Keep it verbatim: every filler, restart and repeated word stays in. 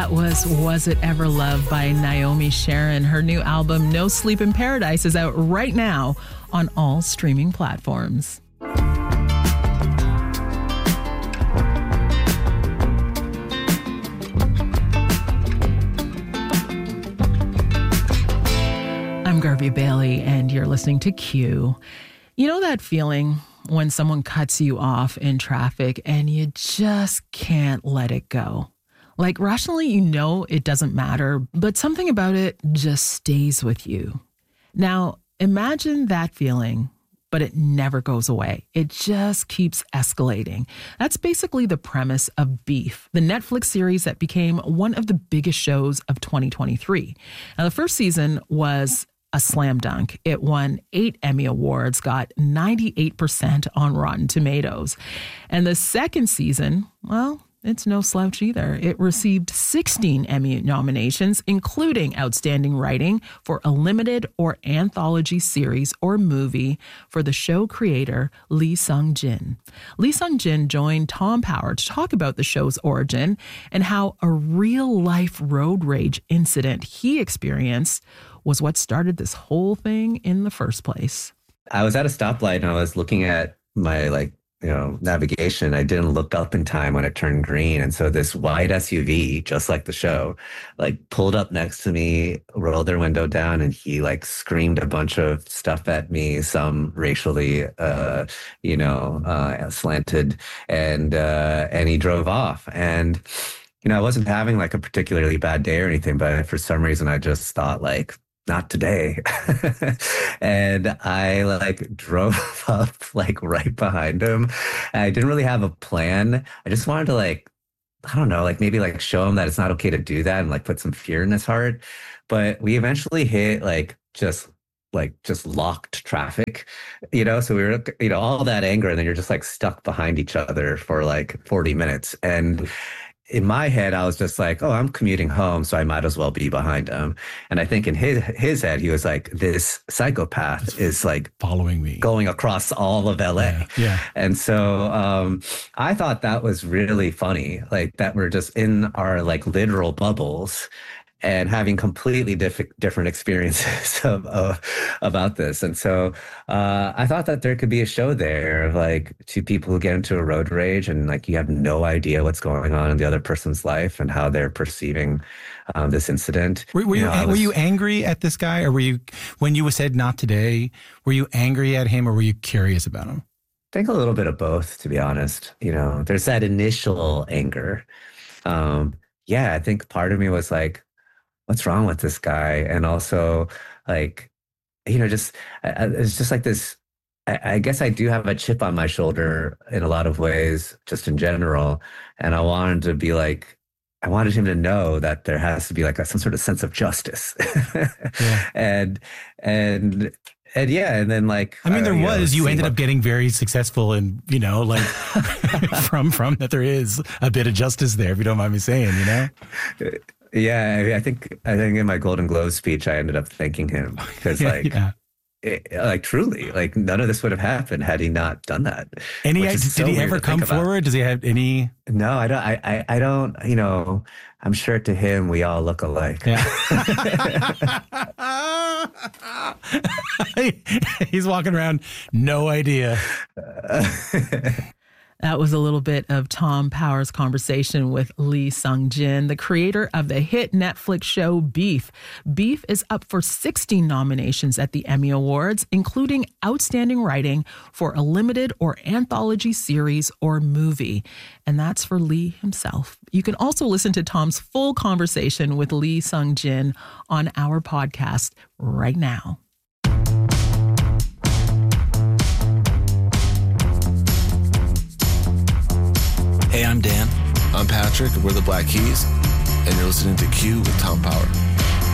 That was Was It Ever Love by Naomi Sharon. Her new album, No Sleep in Paradise, is out right now on all streaming platforms. I'm Garvey Bailey, and you're listening to Q. You know that feeling when someone cuts you off in traffic and you just can't let it go? Like, rationally, you know it doesn't matter, but something about it just stays with you. Now, imagine that feeling, but it never goes away. It just keeps escalating. That's basically the premise of Beef, the Netflix series that became one of the biggest shows of twenty twenty-three. Now, the first season was a slam dunk. It won eight Emmy Awards, got ninety-eight percent on Rotten Tomatoes. And the second season, well, it's no slouch either. It received sixteen Emmy nominations, including Outstanding Writing for a limited or anthology series or movie for the show creator Lee Sung-jin. Lee Sung-jin joined Tom Power to talk about the show's origin and how a real-life road rage incident he experienced was what started this whole thing in the first place. I was at a stoplight and I was looking at my, like, you know, navigation. I didn't look up in time when it turned green. And so this white S U V, just like the show, like pulled up next to me, rolled their window down, and he like screamed a bunch of stuff at me, some racially, uh, you know, uh, slanted, and, uh, and he drove off. And, you know, I wasn't having like a particularly bad day or anything, but for some reason I just thought like, not today. And I like drove up like right behind him. I didn't really have a plan. I just wanted to like, I don't know, like maybe like show him that it's not okay to do that and like put some fear in his heart. But we eventually hit like just like just locked traffic, you know? So we were, you know, all that anger, and then you're just like stuck behind each other for like forty minutes. And in my head, I was just like, oh, I'm commuting home, so I might as well be behind him. And I think in his his head, he was like, this psychopath is like following me, going across all of L A. Yeah, yeah. And so um, I thought that was really funny, like that we're just in our like literal bubbles and having completely diff- different experiences of, of, about this. And so uh, I thought that there could be a show there of like two people who get into a road rage and like you have no idea what's going on in the other person's life and how they're perceiving um, this incident. Were, were you, you know, was, were you angry at this guy, or were you, when you said not today, were you angry at him or were you curious about him? I think a little bit of both, to be honest. You know, there's that initial anger. Um, yeah, I think part of me was like, what's wrong with this guy? And also like, you know, just, it's just like this, I, I guess I do have a chip on my shoulder in a lot of ways, just in general. And I wanted to be like, I wanted him to know that there has to be like a, some sort of sense of justice. Yeah. And, and, and yeah, and then like, I mean, there uh, was, you, know, you ended what, up getting very successful and, you know, like from, from that there is a bit of justice there, if you don't mind me saying, you know? Yeah, I, mean, I think I think in my Golden Globe speech, I ended up thanking him because, like, yeah. it, like truly, like none of this would have happened had he not done that. Any? Did so he ever come forward? Does he have any? No, I don't. I, I, I don't. You know, I'm sure to him we all look alike. Yeah. He's walking around, no idea. That was a little bit of Tom Power's conversation with Lee Sung-jin, the creator of the hit Netflix show Beef. Beef is up for sixteen nominations at the Emmy Awards, including Outstanding Writing for a limited or anthology series or movie. And that's for Lee himself. You can also listen to Tom's full conversation with Lee Sung-jin on our podcast right now. Hey, I'm Dan. I'm Patrick. We're the Black Keys, and you're listening to Q with Tom Power.